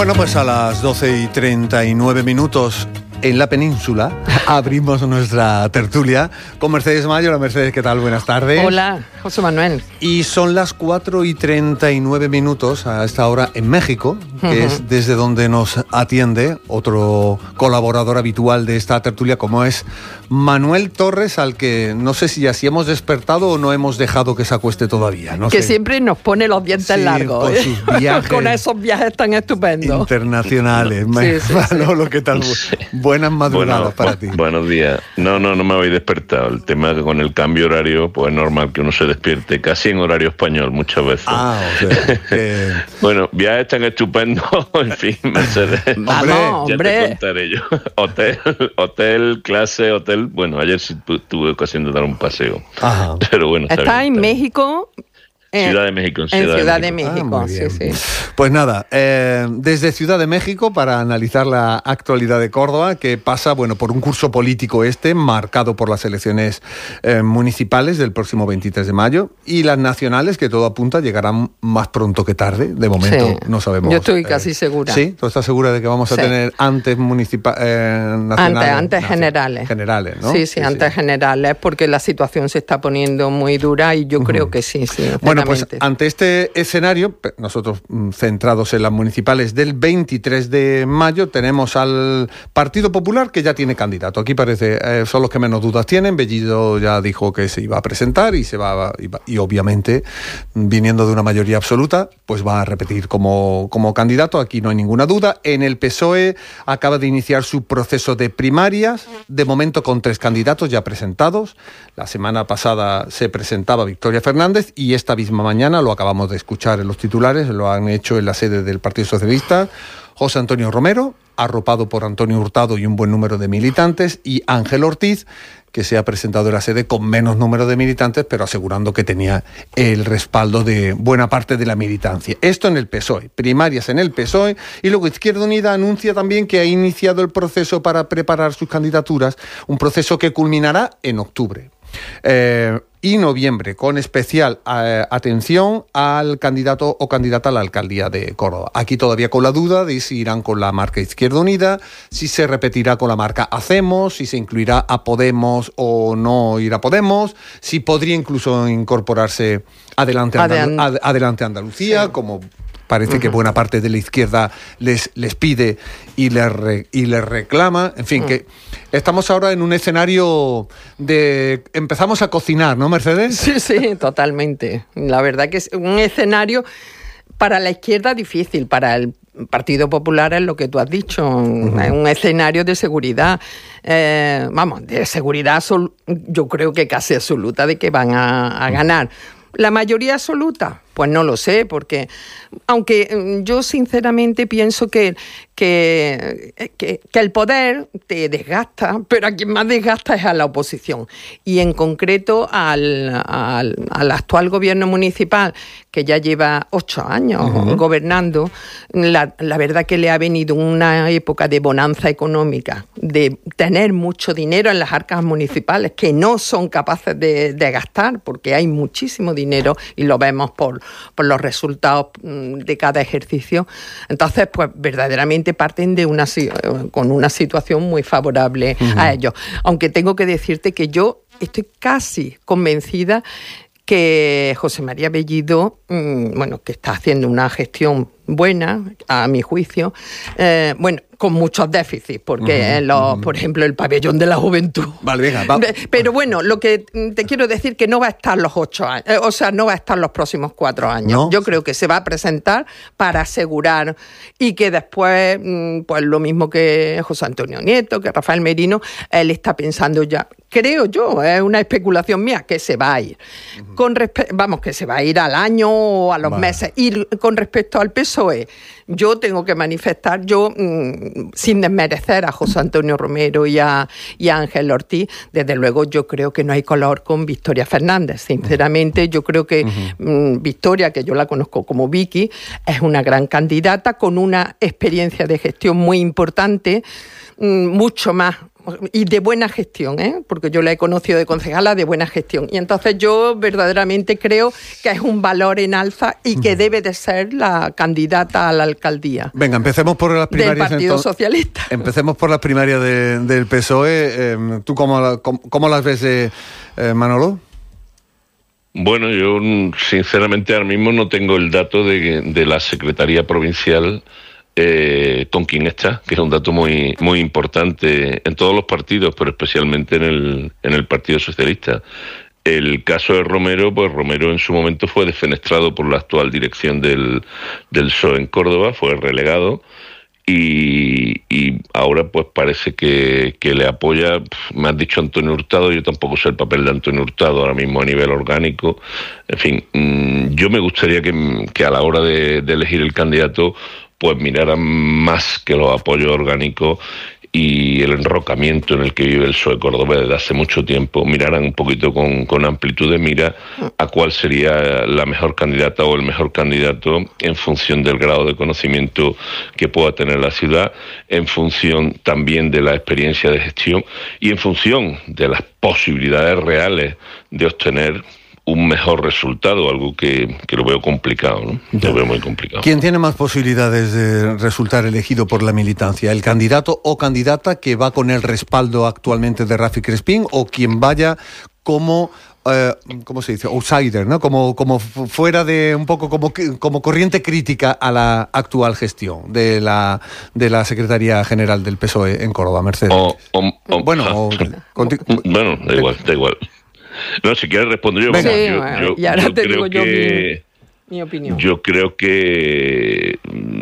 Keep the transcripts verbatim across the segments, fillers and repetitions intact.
Bueno, pues a las doce y treinta y nueve minutos en la península abrimos nuestra tertulia con Mercedes Mayo. Hola Mercedes, ¿qué tal? Buenas tardes. Hola, José Manuel. Y son las cuatro y treinta y nueve minutos a esta hora en México, que uh-huh. es desde donde nos atiende otro colaborador habitual de esta tertulia, como es Manuel Torres, al que no sé si así hemos despertado o no hemos dejado que se acueste todavía. No que sé. Siempre nos pone los dientes sí, largos. Con, sus viajes con esos viajes tan estupendos. Internacionales. Sí, sí, Manolo, sí. ¿Qué tal? Buenas madrugadas bueno, para bu- ti. Buenos días. No, no, no me habéis despertado. El tema es que con el cambio horario, pues es normal que uno se despierte casi en horario español muchas veces. Ah, o sea, que... Bueno, viajes tan estupendos, en fin, Mercedes. Vamos, ya hombre. te contaré yo. Hotel, hotel, clase, hotel. Bueno, ayer sí tuve ocasión de dar un paseo. Ajá. Pero bueno, está, está bien, en está México. En Ciudad de México. En Ciudad, en Ciudad de México, de México. Ah, sí, sí. Pues nada, eh, desde Ciudad de México para analizar la actualidad de Córdoba, que pasa, bueno, por un curso político este, marcado por las elecciones eh, municipales del próximo veintitrés de mayo, y las nacionales, que todo apunta, llegarán más pronto que tarde. De momento Sí. no sabemos. Yo estoy eh, casi segura. ¿Sí? ¿Tú estás segura de que vamos a Sí. tener antes municipales, eh, nacionales? Antes, antes nacionales, generales. Generales, ¿no? Sí, sí, sí, antes sí. generales, porque la situación se está poniendo muy dura y yo uh-huh. creo que sí, sí. Bueno, pues ante este escenario, nosotros centrados en las municipales del veintitrés de mayo, tenemos al Partido Popular, que ya tiene candidato. Aquí parece, eh, son los que menos dudas tienen. Bellido ya dijo que se iba a presentar y se va, y, va, y obviamente, viniendo de una mayoría absoluta, pues va a repetir como, como candidato. Aquí no hay ninguna duda. En el P S O E acaba de iniciar su proceso de primarias, de momento con tres candidatos ya presentados. La semana pasada se presentaba Victoria Fernández y esta misma mañana, lo acabamos de escuchar en los titulares, lo han hecho en la sede del Partido Socialista, José Antonio Romero, arropado por Antonio Hurtado y un buen número de militantes, y Ángel Ortiz, que se ha presentado en la sede con menos número de militantes, pero asegurando que tenía el respaldo de buena parte de la militancia. Esto en el P S O E, primarias en el P S O E, y luego Izquierda Unida anuncia también que ha iniciado el proceso para preparar sus candidaturas, un proceso que culminará en octubre. Eh, y noviembre, con especial eh, atención al candidato o candidata a la alcaldía de Córdoba. Aquí todavía con la duda de si irán con la marca Izquierda Unida, si se repetirá con la marca Hacemos, si se incluirá a Podemos o no irá a Podemos, si podría incluso incorporarse Adelante, Andalu- Ad- Adelante Andalucía, sí. como parece uh-huh. que buena parte de la izquierda les, les pide y les, re, y les reclama. En fin, uh-huh. que estamos ahora en un escenario de... Empezamos a cocinar, ¿no, Mercedes? Sí, sí, totalmente. La verdad que es un escenario para la izquierda difícil, para el Partido Popular es lo que tú has dicho, uh-huh. es un escenario de seguridad, eh, vamos, de seguridad sol- yo creo que casi absoluta de que van a, a ganar. ¿La mayoría absoluta? Pues no lo sé, porque aunque yo sinceramente pienso que, que, que, que el poder te desgasta, pero a quien más desgasta es a la oposición. Y en concreto al, al, al actual gobierno municipal, que ya lleva ocho años uh-huh. gobernando, la, la verdad que le ha venido una época de bonanza económica, de tener mucho dinero en las arcas municipales que no son capaces de, de gastar, porque hay muchísimo dinero y lo vemos por por los resultados de cada ejercicio. Entonces, pues verdaderamente parten de una con una situación muy favorable uh-huh. a ellos. Aunque tengo que decirte que yo estoy casi convencida que José María Bellido, mmm, bueno, que está haciendo una gestión buena, a mi juicio, eh, bueno, con muchos déficits, porque uh-huh, los, uh-huh. por ejemplo, el pabellón de la juventud. Vale, venga, va. Pero bueno, lo que te quiero decir que no va a estar los ocho años, eh, o sea, no va a estar los próximos cuatro años. ¿No? Yo creo que se va a presentar para asegurar y que después, pues lo mismo que José Antonio Nieto, que Rafael Merino, él está pensando ya, creo yo, es una especulación mía, que se va a ir. Uh-huh. Con respe- vamos, que se va a ir al año o a los vale. meses. Y con respecto al P S O E, yo tengo que manifestar, yo, mmm, sin desmerecer a José Antonio Romero y a, y a Ángel Ortiz, desde luego yo creo que no hay color con Victoria Fernández. Sinceramente, yo creo que uh-huh. mmm, Victoria, que yo la conozco como Vicky, es una gran candidata con una experiencia de gestión muy importante, mmm, mucho más y de buena gestión, ¿eh? Porque yo la he conocido de concejala de buena gestión. Y entonces yo verdaderamente creo que es un valor en alza y que debe de ser la candidata a la alcaldía. Venga, empecemos por las primarias. Del Partido entonces, Socialista. Empecemos por las primarias de, del P S O E. Eh, ¿Tú cómo, la, cómo, cómo las ves, eh, eh, Manolo? Bueno, yo sinceramente ahora mismo no tengo el dato de, de la Secretaría Provincial eh, con quién está, que es un dato muy muy importante en todos los partidos, pero especialmente en el, en el Partido Socialista. El caso de Romero, pues Romero en su momento fue defenestrado por la actual dirección del, del P S O E en Córdoba, fue relegado. Y, y ahora pues parece que, que le apoya, me has dicho Antonio Hurtado, yo tampoco sé el papel de Antonio Hurtado ahora mismo a nivel orgánico. En fin, mmm, yo me gustaría que, que a la hora de, de elegir el candidato pues miraran más que los apoyos orgánicos y el enrocamiento en el que vive el P S O E Córdoba desde hace mucho tiempo, miraran un poquito con, con amplitud de mira a cuál sería la mejor candidata o el mejor candidato en función del grado de conocimiento que pueda tener la ciudad, en función también de la experiencia de gestión y en función de las posibilidades reales de obtener un mejor resultado, algo que, que lo veo complicado, ¿no? Lo veo muy complicado. ¿Quién tiene más posibilidades de resultar elegido por la militancia? ¿El candidato o candidata que va con el respaldo actualmente de Rafi Crespín o quien vaya como, eh, ¿cómo se dice? Outsider, ¿no? Como, como fuera de un poco como, como corriente crítica a la actual gestión de la, de la Secretaría General del P S O E en Córdoba, Mercedes. O, o, o, bueno, o, conti- bueno, da igual, da igual. No, si quieres responder yo. Venga. Bueno, Sí, yo, bueno, yo, y ahora yo te creo digo yo que, mi, mi opinión. Yo creo que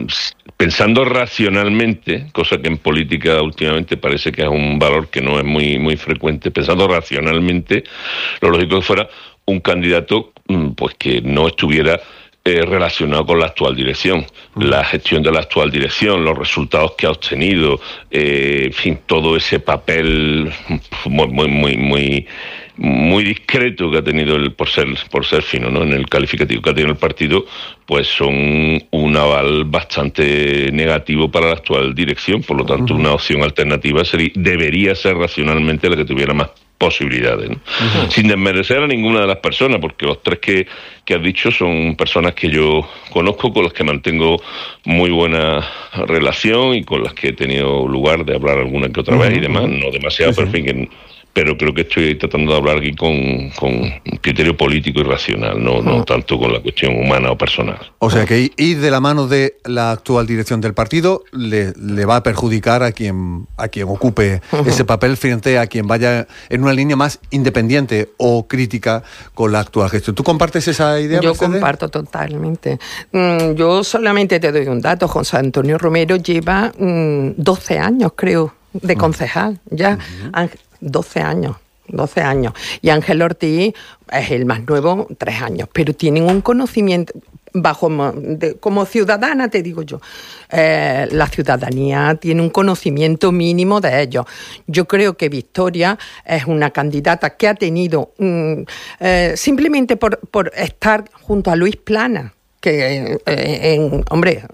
pensando racionalmente, cosa que en política últimamente parece que es un valor que no es muy muy frecuente, pensando racionalmente, lo lógico fuera un candidato pues que no estuviera Eh, relacionado con la actual dirección, la gestión de la actual dirección, los resultados que ha obtenido, eh, en fin, todo ese papel muy muy muy muy muy discreto que ha tenido el por ser por ser fino, ¿no? En el calificativo que ha tenido el partido, pues son un aval bastante negativo para la actual dirección, por lo tanto, una opción alternativa sería, debería ser racionalmente la que tuviera más posibilidades, ¿no? Uh-huh. Sin desmerecer a ninguna de las personas, porque los tres que, que has dicho son personas que yo conozco, con las que mantengo muy buena relación y con las que he tenido lugar de hablar alguna que otra uh-huh. vez y demás, no demasiado, sí, pero en fin, que, pero creo que estoy tratando de hablar aquí con, con criterio político y racional, no, uh-huh. no tanto con la cuestión humana o personal. O sea que ir de la mano de la actual dirección del partido le, le va a perjudicar a quien a quien ocupe uh-huh. ese papel frente a quien vaya en una línea más independiente o crítica con la actual gestión. ¿Tú compartes esa idea, Yo Mercedes? comparto totalmente. Mm, yo solamente te doy un dato. José Antonio Romero lleva mm, doce años, creo, de concejal. Ya, uh-huh. Ángel, doce años. doce años. Y Ángel Ortiz es el más nuevo, tres años. Pero tienen un conocimiento, bajo de, como ciudadana, te digo yo, eh, la ciudadanía tiene un conocimiento mínimo de ellos. Yo creo que Victoria es una candidata que ha tenido, mm, eh, simplemente por, por estar junto a Luis Plana, que, eh, en, hombre,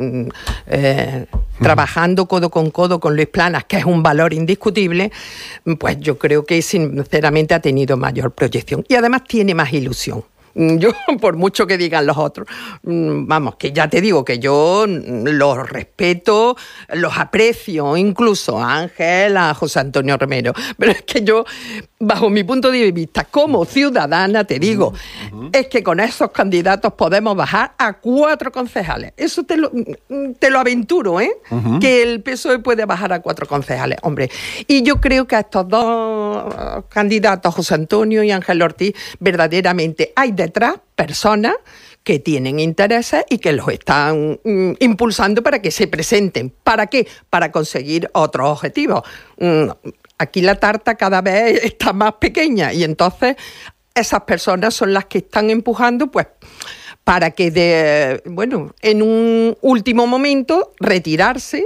eh, trabajando codo con codo con Luis Planas, que es un valor indiscutible, pues yo creo que sinceramente ha tenido mayor proyección y además tiene más ilusión. Yo, por mucho que digan los otros, vamos, que ya te digo que yo los respeto, los aprecio, incluso a Ángel, a José Antonio Romero, pero es que yo, bajo mi punto de vista, como ciudadana, te digo, uh-huh. es que con esos candidatos podemos bajar a cuatro concejales. Eso te lo, te lo aventuro, ¿eh? Uh-huh. Que el P S O E puede bajar a cuatro concejales, hombre. Y yo creo que a estos dos candidatos, José Antonio y Ángel Ortiz, verdaderamente hay detrás personas que tienen intereses y que los están mm, impulsando para que se presenten. ¿Para qué? Para conseguir otros objetivos. Mm, aquí la tarta cada vez está más pequeña y entonces esas personas son las que están empujando, pues, para que, de, bueno, en un último momento retirarse,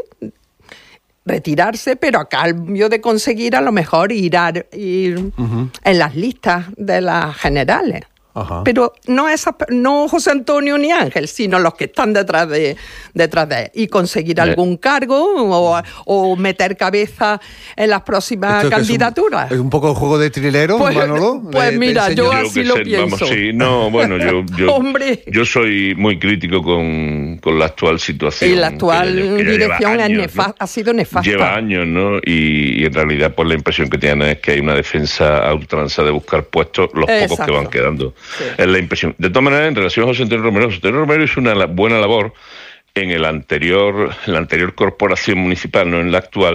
retirarse, pero a cambio de conseguir a lo mejor ir, a, ir uh-huh. en las listas de las generales. Ajá. Pero no esa, no José Antonio ni Ángel, sino los que están detrás de detrás de él. Y conseguir eh. algún cargo o, o meter cabeza en las próximas candidaturas. Es un, es un poco el juego de trilero, pues, Manolo. Pues de, mira, yo Creo así que lo ser, pienso. Vamos, sí. No, bueno, yo, yo, Hombre. yo soy muy crítico con, con la actual situación. Y la actual que, que dirección años, es nefa- ¿no? ha sido nefasta. Lleva años, ¿no? Y, y en realidad, pues la impresión que tiene es que hay una defensa a ultranza de buscar puestos, los Exacto. pocos que van quedando. Sí. Es la impresión. De todas maneras, en relación a José Antonio Romero, José Antonio Romero hizo una buena labor en el anterior, en la anterior corporación municipal, no en la actual,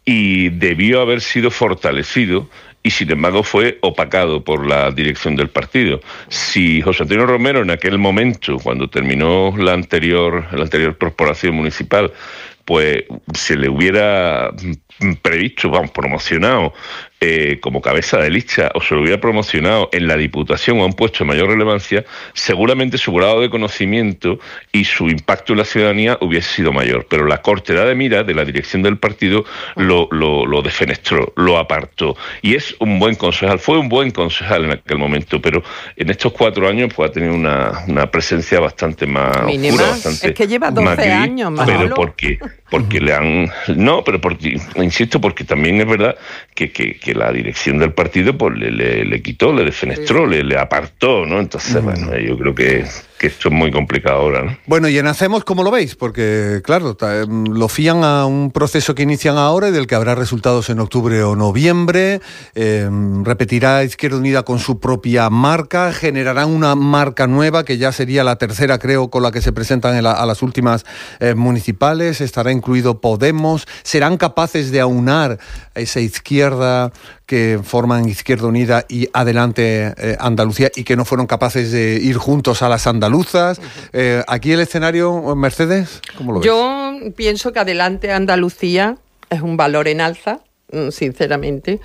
y debió haber sido fortalecido, y sin embargo fue opacado por la dirección del partido. Si José Antonio Romero en aquel momento, cuando terminó la anterior, la anterior corporación municipal, pues se le hubiera previsto, vamos, promocionado eh, como cabeza de lista, o se lo hubiera promocionado en la Diputación o a un puesto de mayor relevancia, seguramente su grado de conocimiento y su impacto en la ciudadanía hubiese sido mayor. Pero la cortedad de miras de la dirección del partido lo, lo, lo defenestró, lo apartó. Y es un buen concejal, fue un buen concejal en aquel momento, pero en estos cuatro años pues ha tenido una, una presencia bastante más mínima. oscura, bastante es que lleva doce más gris, años, Manolo. pero porque porque le han no pero porque insisto porque también es verdad que, que, que la dirección del partido pues le, le, le quitó, le defenestró, sí. le, le apartó, ¿no? Entonces, mm. bueno, yo creo que que esto es muy complicado ahora, ¿no? Bueno, y en Hacemos, ¿cómo lo veis? Porque, claro, lo fían a un proceso que inician ahora y del que habrá resultados en octubre o noviembre. Eh, repetirá Izquierda Unida con su propia marca, generarán una marca nueva que ya sería la tercera, creo, con la que se presentan en la, a las últimas eh, municipales. Estará incluido Podemos. ¿Serán capaces de aunar esa izquierda que forman Izquierda Unida y Adelante eh, Andalucía y que no fueron capaces de ir juntos a las andaluzas? Eh, ¿Aquí el escenario, Mercedes? ¿Cómo lo ves? Yo pienso que Adelante Andalucía es un valor en alza, sinceramente,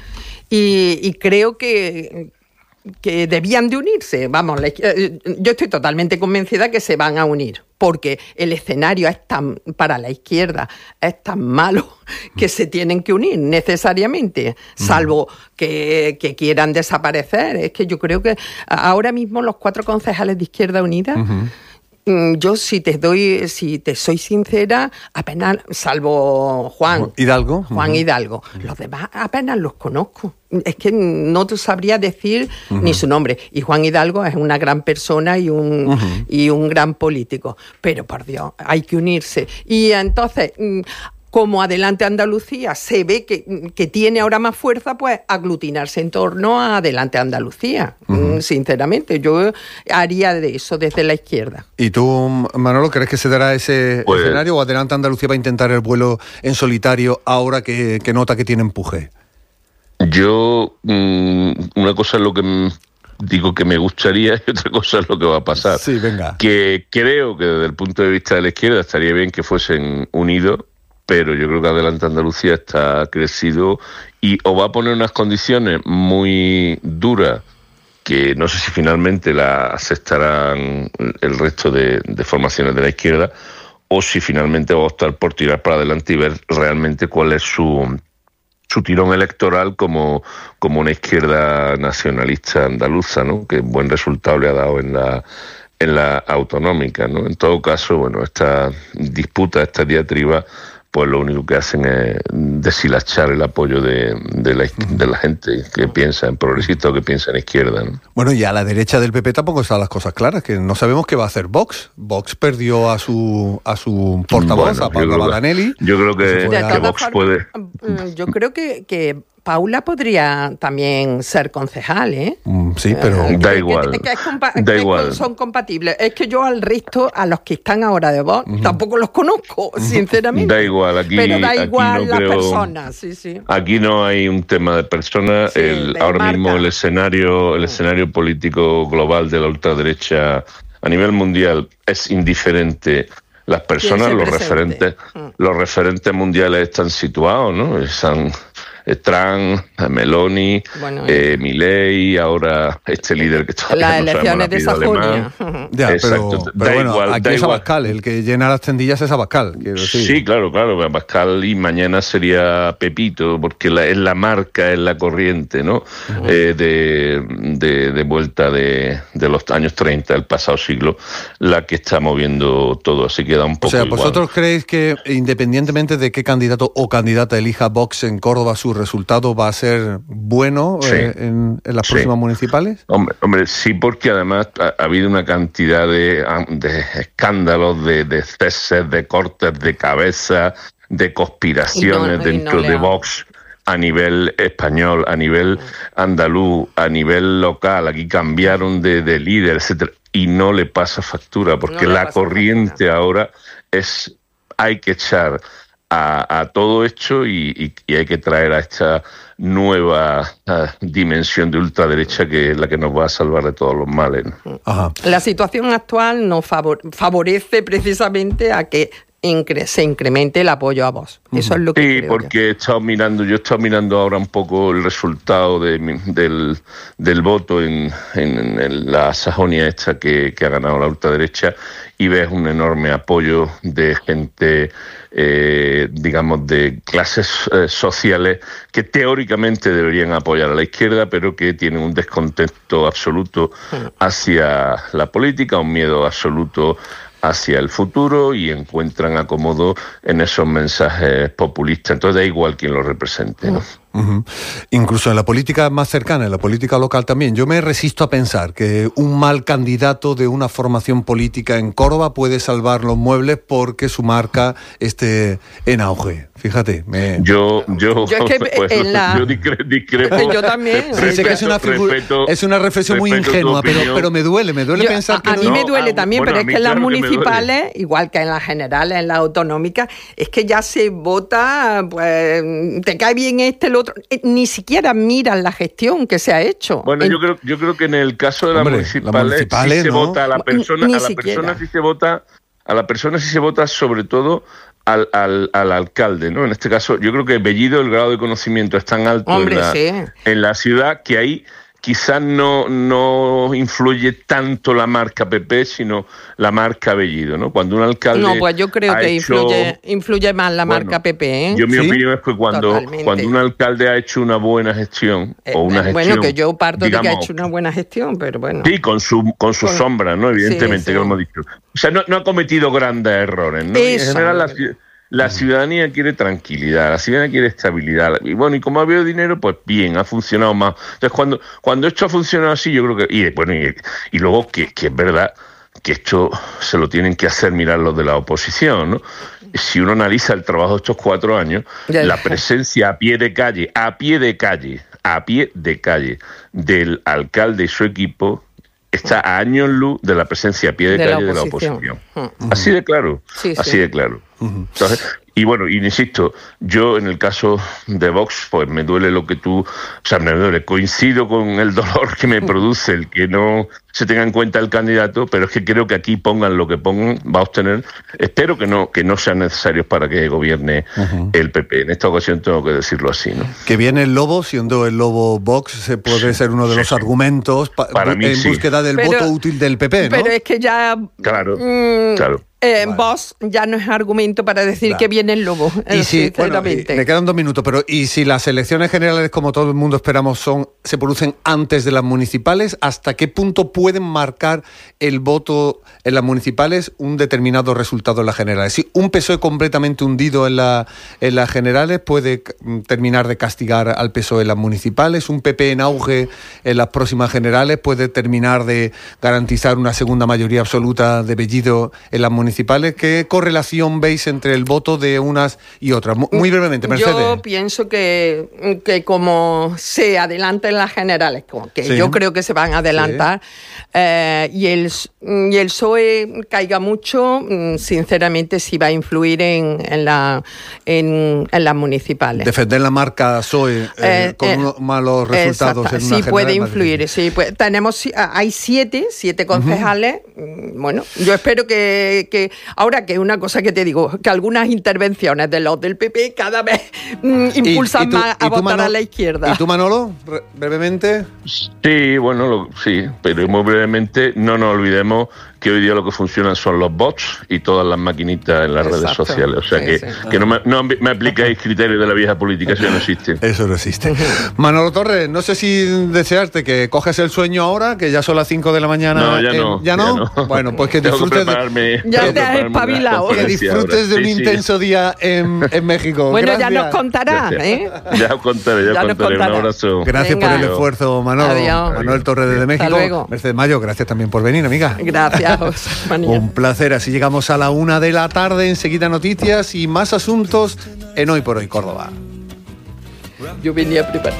y, y creo que... que debían de unirse, vamos, yo estoy totalmente convencida que se van a unir, porque el escenario es tan, para la izquierda, es tan malo que se tienen que unir necesariamente, salvo que, que quieran desaparecer. Es que yo creo que ahora mismo los cuatro concejales de Izquierda Unida, uh-huh. Yo, si te doy, si te soy sincera, apenas, salvo Juan Hidalgo, Juan uh-huh. Hidalgo, los demás apenas los conozco. Es que no te sabría decir uh-huh. ni su nombre. Y Juan Hidalgo es una gran persona y un uh-huh. y un gran político. Pero por Dios, hay que unirse. Y entonces, como Adelante Andalucía se ve que, que tiene ahora más fuerza, pues aglutinarse en torno a Adelante Andalucía. Uh-huh. Sinceramente, yo haría de eso desde la izquierda. ¿Y tú, Manolo, crees que se dará ese pues, escenario o Adelante Andalucía va a intentar el vuelo en solitario ahora que, que nota que tiene empuje? Yo, mmm, una cosa es lo que digo que me gustaría y otra cosa es lo que va a pasar. Sí, venga. Que creo que desde el punto de vista de la izquierda estaría bien que fuesen unidos, pero yo creo que Adelante Andalucía está crecido y o va a poner unas condiciones muy duras que no sé si finalmente la aceptarán el resto de, de formaciones de la izquierda, o si finalmente va a optar por tirar para adelante y ver realmente cuál es su, su tirón electoral como, como una izquierda nacionalista andaluza, ¿no? Que buen resultado le ha dado en la en la autonómica, ¿no? En todo caso, bueno, esta disputa, esta diatriba, pues lo único que hacen es deshilachar el apoyo de, de, la, de la gente que piensa en progresista o que piensa en izquierda, ¿no? Bueno, y a la derecha del P P tampoco están las cosas claras, que no sabemos qué va a hacer Vox. Vox perdió a su a su portavoz, bueno, a Paula Baganelli. Yo creo que, que, que Vox puede... Yo creo que... que... Paula podría también ser concejal, ¿eh? Mm, sí, pero... Eh, da igual, que, que, que es compa- da que igual. Son compatibles. Es que yo al resto, a los que están ahora de Vox, uh-huh. tampoco los conozco, sinceramente. Da igual, aquí Pero da igual aquí no las creo, personas, sí, sí. Aquí no hay un tema de personas. Sí, el, de ahora marca. mismo el escenario, el escenario político global de la ultraderecha a nivel mundial es indiferente. Las personas, los referentes, mm. los referentes mundiales están situados, ¿no? Están... eh, Trump, Meloni, bueno, eh, Milei, ahora este líder que está... Las elecciones de Sajonia. Ya, Exacto. Pero, pero bueno, igual, aquí es Abascal, el que llena las tendillas es Abascal. Quiero decir. Sí, claro, claro, Abascal, y mañana sería Pepito, porque la, es la marca, es la corriente, ¿no? Uh-huh. eh, de, de, de vuelta de, de los años treinta del pasado siglo, la que está moviendo todo, así queda un poco. O sea, igual. ¿vosotros creéis que independientemente de qué candidato o candidata elija Vox en Córdoba, su resultado va a ser bueno sí. eh, en, en las próximas sí. municipales? Hombre, hombre, sí, porque además ha, ha habido una cantidad de, de escándalos, de, de ceses, de cortes de cabeza, de conspiraciones no, dentro no de Vox a nivel español, a nivel andaluz, a nivel local. Aquí cambiaron de, de líder, etcétera, y no le pasa factura, porque no la corriente factura. Ahora es hay que echar a, a todo esto y, y, y hay que traer a esta nueva uh, dimensión de ultraderecha que es la que nos va a salvar de todos los males, ¿no? Ajá. La situación actual nos favor- favorece precisamente a que incre- se incremente el apoyo a Vox. Eso uh-huh. es lo que sí, creo porque yo. he estado mirando, yo he estado mirando ahora un poco el resultado de, del, del voto en, en, en la Sajonia esta que, que ha ganado la ultraderecha, y ves un enorme apoyo de gente, eh, digamos, de clases eh, sociales que teóricamente deberían apoyar a la izquierda, pero que tienen un descontento absoluto hacia la política, un miedo absoluto hacia el futuro, y encuentran acomodo en esos mensajes populistas. Entonces da igual quién lo represente, ¿no? Uh-huh. Incluso en la política más cercana, en la política local también. Yo me resisto a pensar que un mal candidato de una formación política en Córdoba puede salvar los muebles porque su marca esté en auge. Fíjate. Me... Yo, yo, yo, es que pues, la... yo discre- discrepo. Yo también. Sí, sé que es una, figu- respeto, es una reflexión muy ingenua, pero, pero me duele, me duele yo, pensar a, que a no... mí me duele no, también, bueno, pero es que en las claro municipales, igual que en las generales, en las autonómicas, es que ya se vota, pues, te cae bien este, el otro, ni siquiera miran la gestión que se ha hecho. Bueno, en... yo creo, yo creo que en el caso de las Hombre, municipales, las municipales sí ¿no? se vota a la persona, ni a la siquiera. persona sí se vota, a la persona sí se vota sobre todo al, al, al alcalde, ¿no? En este caso, yo creo que Bellido, el grado de conocimiento es tan alto Hombre, en, la, sí. en la ciudad que ahí quizás no, no influye tanto la marca P P, sino la marca Bellido, ¿no? Cuando un alcalde... No, pues yo creo que hecho, influye, influye más la bueno, marca P P, ¿eh? Yo mi ¿Sí? opinión es que cuando, cuando un alcalde ha hecho una buena gestión, eh, o una gestión... Bueno, que yo parto digamos, de que ha hecho una buena gestión, pero bueno... Sí, con su con su con, sombra, ¿no? Evidentemente, sí, sí. que lo hemos dicho. O sea, no, no ha cometido grandes errores, ¿no? En general, la, la ciudadanía quiere tranquilidad, la ciudadanía quiere estabilidad. Y bueno, y como ha habido dinero, pues bien, ha funcionado más. Entonces, cuando, cuando esto ha funcionado así, yo creo que... Y bueno, y, y luego que, que es verdad que esto se lo tienen que hacer mirar los de la oposición, ¿no? Si uno analiza el trabajo de estos cuatro años, la presencia a pie de calle, a pie de calle, a pie de calle del alcalde y su equipo está a años luz de la presencia a pie de, de calle de la oposición. Uh-huh. Así de claro, sí, así sí. de claro. Uh-huh. Entonces, y bueno, y insisto, yo en el caso de Vox, pues me duele lo que tú, o sea, me duele, coincido con el dolor que me produce el que no se tenga en cuenta el candidato, pero es que creo que aquí pongan lo que pongan, va a obtener, espero que no que no sean necesarios para que gobierne uh-huh. el P P. En esta ocasión tengo que decirlo así, ¿no? Que viene el lobo, siendo el lobo Vox, se puede ser uno de los sí. argumentos pa- para mí, en sí. búsqueda del pero, voto útil del P P, ¿no? Pero es que ya... Claro, mmm, claro. Eh, vale. Vox ya no es argumento para decir vale. que viene el lobo. Y si, bueno, y me quedan dos minutos, pero ¿y si las elecciones generales, como todo el mundo esperamos, son se producen antes de las municipales? ¿Hasta qué punto pueden marcar el voto en las municipales un determinado resultado en las generales? Si un P S O E completamente hundido en, la, en las generales puede terminar de castigar al P S O E en las municipales. Un P P en auge en las próximas generales puede terminar de garantizar una segunda mayoría absoluta de Bellido en las municipales. ¿Qué correlación veis entre el voto de unas y otras? Muy brevemente, Mercedes. Yo pienso que, que como se adelanten las generales, que sí. yo creo que se van a adelantar, sí. eh, y, el, y el P S O E caiga mucho, sinceramente sí va a influir en, en, la, en, en las municipales. Defender la marca P S O E eh, eh, con eh, unos malos resultados exacto. en una sí general puede influir, sí, pues, tenemos, hay siete, siete concejales, uh-huh. bueno, yo espero que, que que ahora que una cosa que te digo, que algunas intervenciones de los del P P cada vez mm, impulsan ¿Y, y tú, más a votar Manolo, a la izquierda. ¿Y tú, Manolo, brevemente? Sí, bueno, lo, sí, pero muy brevemente no nos olvidemos que hoy día lo que funcionan son los bots y todas las maquinitas en las Exacto. redes sociales. O sea sí, que, sí. que no, me, no me aplicáis criterios de la vieja política, eso ya no existe. Eso no existe. Manolo Torres, no sé si desearte que coges el sueño ahora, que ya son las cinco de la mañana. No, ya, eh, no, ¿ya, no? ya no. Bueno, pues que disfrutes de... Ya te has espabilado. Que disfrutes ahora. de un sí, intenso sí. día en, en México. Bueno, Gracias. ya nos contará, ¿eh? Ya os contaré, ya, ya os contaré. Un abrazo. Gracias Venga. por el esfuerzo, Manolo. Adiós. Manuel Torres desde México. Hasta luego. Mercedes Mayo, gracias también por venir, amiga. Gracias. Un placer, así llegamos a la una de la tarde, enseguida noticias y más asuntos en Hoy por Hoy Córdoba. Yo venía preparado.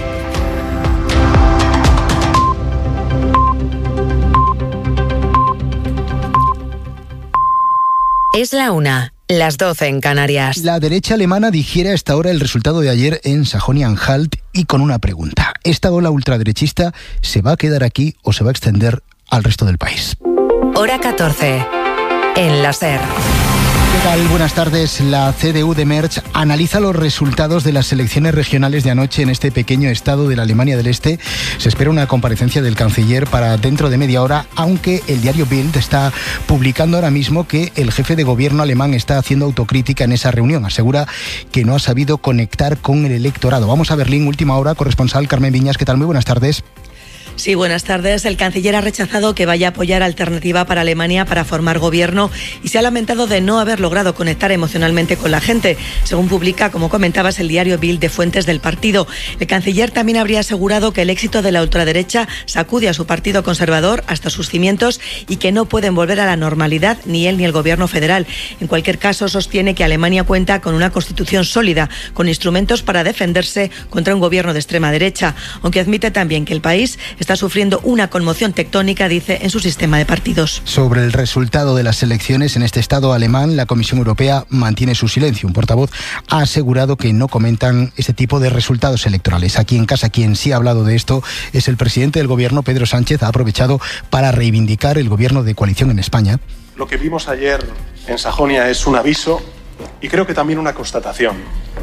Es la una, las doce en Canarias. La derecha alemana digiere a esta hora el resultado de ayer en Sajonia-Anhalt y con una pregunta. ¿Esta ola ultraderechista se va a quedar aquí o se va a extender al resto del país? Hora catorce, en la SER. ¿Qué tal? Buenas tardes. La C D U de Mersch analiza los resultados de las elecciones regionales de anoche en este pequeño estado de la Alemania del Este. Se espera una comparecencia del canciller para dentro de media hora, aunque el diario Bild está publicando ahora mismo que el jefe de gobierno alemán está haciendo autocrítica en esa reunión. Asegura que no ha sabido conectar con el electorado. Vamos a Berlín, última hora, corresponsal Carmen Viñas. ¿Qué tal? Muy buenas tardes. Sí, buenas tardes. El canciller ha rechazado que vaya a apoyar Alternativa para Alemania para formar gobierno y se ha lamentado de no haber logrado conectar emocionalmente con la gente, según publica, como comentabas, el diario Bild de fuentes del partido. El canciller también habría asegurado que el éxito de la ultraderecha sacude a su partido conservador hasta sus cimientos y que no pueden volver a la normalidad ni él ni el gobierno federal. En cualquier caso, sostiene que Alemania cuenta con una constitución sólida, con instrumentos para defenderse contra un gobierno de extrema derecha, aunque admite también que el país está sufriendo una conmoción tectónica, dice, en su sistema de partidos. Sobre el resultado de las elecciones en este estado alemán, la Comisión Europea mantiene su silencio. Un portavoz ha asegurado que no comentan este tipo de resultados electorales. Aquí en casa, quien sí ha hablado de esto es el presidente del gobierno, Pedro Sánchez. Ha aprovechado para reivindicar el gobierno de coalición en España. Lo que vimos ayer en Sajonia es un aviso y creo que también una constatación.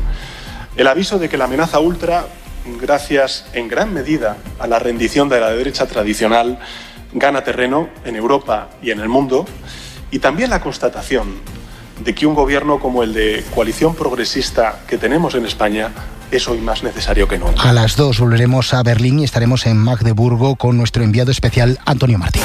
El aviso de que la amenaza ultra, gracias en gran medida a la rendición de la derecha tradicional, gana terreno en Europa y en el mundo, y también la constatación de que un gobierno como el de coalición progresista que tenemos en España es hoy más necesario que nunca. A las dos volveremos a Berlín y estaremos en Magdeburgo con nuestro enviado especial Antonio Martín.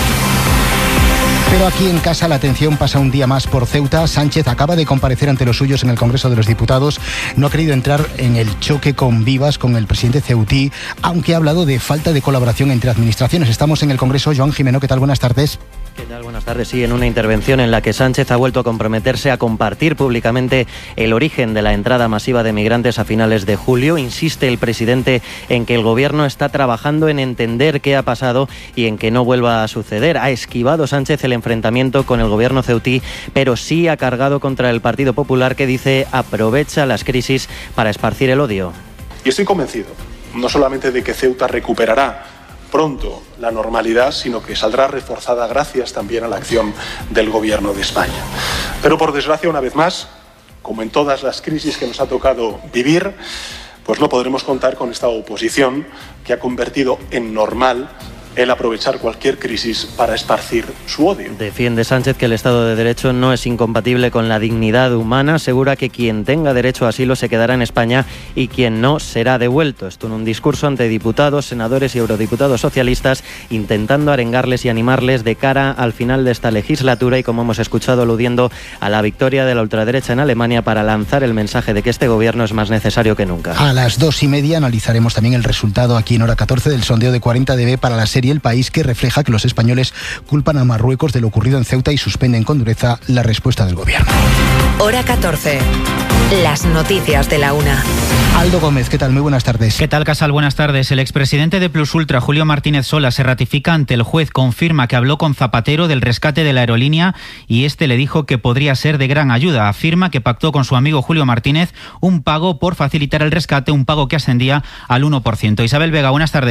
Pero aquí en casa la atención pasa un día más por Ceuta. Sánchez acaba de comparecer ante los suyos en el Congreso de los Diputados. No ha querido entrar en el choque con vivas con el presidente ceutí, aunque ha hablado de falta de colaboración entre administraciones. Estamos en el Congreso. Joan Jimeno, ¿qué tal? Buenas tardes. ¿Qué tal? Buenas tardes. Sí, en una intervención en la que Sánchez ha vuelto a comprometerse a compartir públicamente el origen de la entrada masiva de migrantes a finales de julio, insiste el presidente en que el gobierno está trabajando en entender qué ha pasado y en que no vuelva a suceder. Ha esquivado Sánchez el enfrentamiento con el gobierno ceutí, pero sí ha cargado contra el Partido Popular, que dice aprovecha las crisis para esparcir el odio. Y estoy convencido, no solamente de que Ceuta recuperará pronto la normalidad, sino que saldrá reforzada gracias también a la acción del Gobierno de España. Pero por desgracia, una vez más, como en todas las crisis que nos ha tocado vivir, pues no podremos contar con esta oposición que ha convertido en normal el aprovechar cualquier crisis para esparcir su odio. Defiende Sánchez que el Estado de Derecho no es incompatible con la dignidad humana. Asegura que quien tenga derecho a asilo se quedará en España y quien no será devuelto. Esto en un discurso ante diputados, senadores y eurodiputados socialistas, intentando arengarles y animarles de cara al final de esta legislatura y, como hemos escuchado, aludiendo a la victoria de la ultraderecha en Alemania para lanzar el mensaje de que este gobierno es más necesario que nunca. A las dos y media analizaremos también el resultado aquí en Hora catorce del sondeo de cuarenta D B para la serie El País, que refleja que los españoles culpan a Marruecos de lo ocurrido en Ceuta y suspenden con dureza la respuesta del gobierno. Hora catorce. Las noticias de la una. Aldo Gómez, ¿qué tal? Muy buenas tardes. ¿Qué tal, Casal? Buenas tardes. El expresidente de Plus Ultra, Julio Martínez Sola, se ratifica ante el juez. Confirma que habló con Zapatero del rescate de la aerolínea y este le dijo que podría ser de gran ayuda. Afirma que pactó con su amigo Julio Martínez un pago por facilitar el rescate, un pago que ascendía al uno por ciento. Isabel Vega, buenas tardes.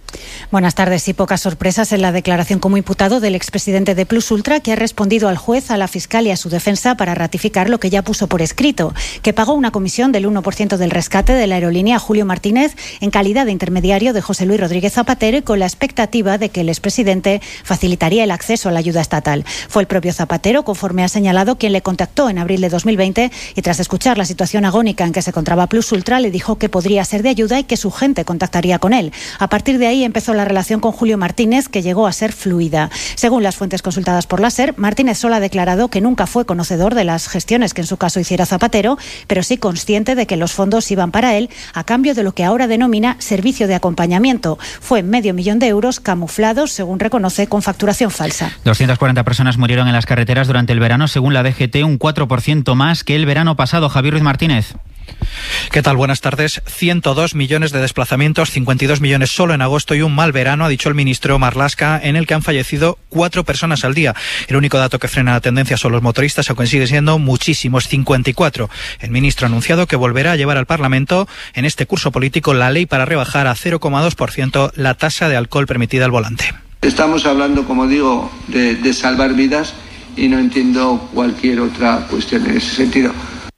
Buenas tardes. Y pocas sorpresas en la declaración como imputado del expresidente de Plus Ultra, que ha respondido al juez, a la fiscal y a su defensa para ratificar lo que ya puso por escrito, que pagó una comisión del uno por ciento del rescate de la aerolínea a Julio Martínez en calidad de intermediario de José Luis Rodríguez Zapatero y con la expectativa de que el expresidente facilitaría el acceso a la ayuda estatal. Fue el propio Zapatero, conforme ha señalado, quien le contactó en abril de dos mil veinte y tras escuchar la situación agónica en que se encontraba Plus Ultra, le dijo que podría ser de ayuda y que su gente contactaría con él. A partir de ahí empezó la relación con Julio Martínez, que llegó a ser fluida. Según las fuentes consultadas por la SER, Martínez solo ha declarado que nunca fue conocedor de las gestiones que en su caso hiciera Zapatero, pero sí consciente de que los fondos iban para él a cambio de lo que ahora denomina servicio de acompañamiento. Fue medio millón de euros camuflados, según reconoce, con facturación falsa. doscientas cuarenta personas murieron en las carreteras durante el verano, según la D G T, un cuatro por ciento más que el verano pasado. Javier Ruiz Martínez. ¿Qué tal? Buenas tardes. ciento dos millones de desplazamientos, cincuenta y dos millones solo en agosto y un mal verano, ha dicho el ministro Marlaska, en el que han fallecido cuatro personas al día. El único dato que frena la tendencia son los motoristas, aunque sigue siendo muchísimos, cincuenta y cuatro. El ministro ha anunciado que volverá a llevar al Parlamento en este curso político la ley para rebajar a cero coma dos por ciento la tasa de alcohol permitida al volante. Estamos hablando, como digo, de, de salvar vidas y no entiendo cualquier otra cuestión en ese sentido.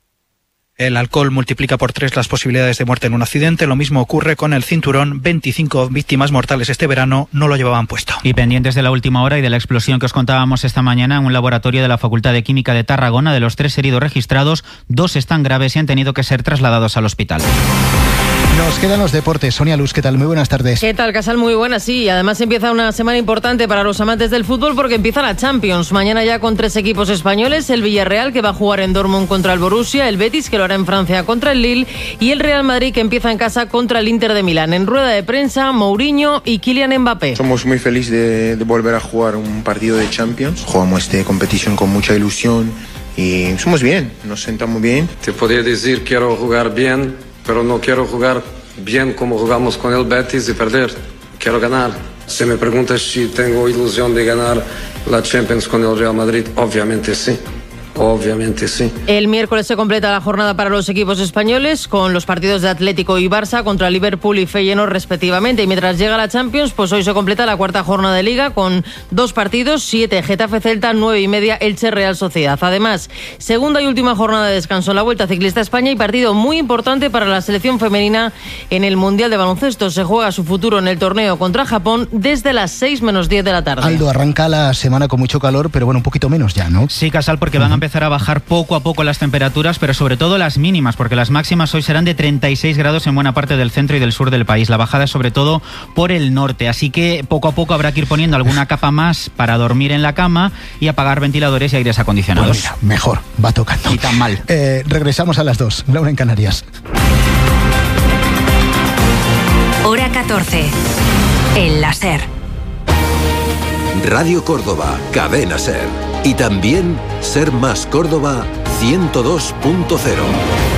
El alcohol multiplica por tres las posibilidades de muerte en un accidente. Lo mismo ocurre con el cinturón. veinticinco víctimas mortales este verano no lo llevaban puesto. Y pendientes de la última hora y de la explosión que os contábamos esta mañana en un laboratorio de la Facultad de Química de Tarragona, de los tres heridos registrados, dos están graves y han tenido que ser trasladados al hospital. Nos quedan los deportes. Sonia Luz, ¿qué tal? Muy buenas tardes. ¿Qué tal, Casal? Muy buenas, sí. Además empieza una semana importante para los amantes del fútbol porque empieza la Champions. Mañana ya con tres equipos españoles. El Villarreal, que va a jugar en Dortmund contra el Borussia. El Betis, que lo hará en Francia contra el Lille. Y el Real Madrid, que empieza en casa contra el Inter de Milán. En rueda de prensa, Mourinho y Kylian Mbappé. Somos muy felices de, de volver a jugar un partido de Champions. Jugamos esta competición con mucha ilusión y somos bien, nos sentamos bien. Te podría decir quiero jugar bien, pero no quiero jugar bien como jugamos con el Betis y perder. Quiero ganar. Si me preguntas si tengo ilusión de ganar la Champions con el Real Madrid, obviamente sí. Obviamente sí. El miércoles se completa la jornada para los equipos españoles con los partidos de Atlético y Barça contra Liverpool y Feyenoord respectivamente. Y mientras llega la Champions, pues hoy se completa la cuarta jornada de Liga con dos partidos, siete Getafe Celta, nueve y media Elche Real Sociedad. Además, segunda y última jornada de descanso en la Vuelta Ciclista a España y partido muy importante para la selección femenina en el Mundial de Baloncesto. Se juega su futuro en el torneo contra Japón desde las seis menos diez de la tarde. Aldo, arranca la semana con mucho calor, pero bueno, un poquito menos ya, ¿no? Sí, Casal, porque van a empezar a bajar poco a poco las temperaturas, pero sobre todo las mínimas, porque las máximas hoy serán de treinta y seis grados en buena parte del centro y del sur del país. La bajada es sobre todo por el norte, así que poco a poco habrá que ir poniendo alguna capa más para dormir en la cama y apagar ventiladores y aires acondicionados. Pues mira, mejor, va tocando. Y tan mal. Eh, regresamos a las dos. Laura en Canarias. Hora catorce. En la SER. Radio Córdoba, Cadena SER. Y también Ser Más Córdoba ciento dos punto cero.